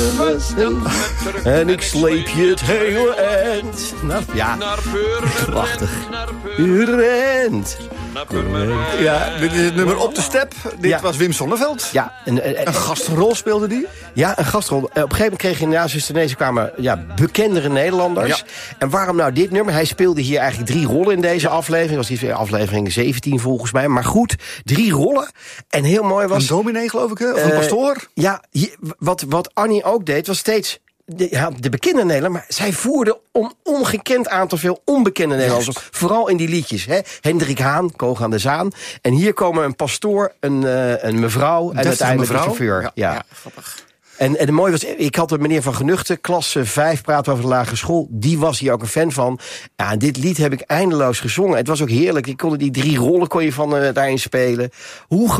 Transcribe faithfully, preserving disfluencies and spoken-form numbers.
En ik sleep je het hele eind. Nou, ja, prachtig. U rent. Ja, dit is het nummer Op de Step. Dit Ja. was Wim Sonneveld. Ja, een, een, Een gastrol speelde die. Ja, een gastrol. Op een gegeven moment kreeg je na Zusternezen kwamen ja, bekendere Nederlanders. Ja. En waarom nou dit nummer? Hij speelde hier eigenlijk drie rollen in deze aflevering. Dat was die aflevering zeventien volgens mij. Maar goed, drie rollen. En heel mooi was... Een dominee, geloof ik, hè? Of een Uh, pastoor. Ja, hier, wat, wat Annie ook deed, was steeds... De, ja, de bekende Nederlander, maar zij voerde een ongekend aantal veel onbekende Nederlanders. Yes. Vooral in die liedjes. Hè? Hendrik Haan, Koog aan de Zaan. En hier komen een pastoor, een, uh, een mevrouw en Dat uiteindelijk een een mevrouw. chauffeur. Ja, Ja. ja, grappig. En, en het mooie was, ik had de meneer Van Genuchten, klas vijf, praten over de lagere school. Die was hier ook een fan van. Ja, en dit lied heb ik eindeloos gezongen. Het was ook heerlijk. Ik kon die drie rollen kon je van uh, daarin spelen. Hoe